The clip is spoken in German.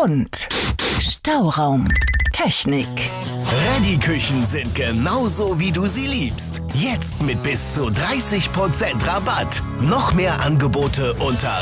und Stauraumtechnik. Ready-Küchen sind genauso, wie du sie liebst. Jetzt mit bis zu 30% Rabatt. Noch mehr Angebote unter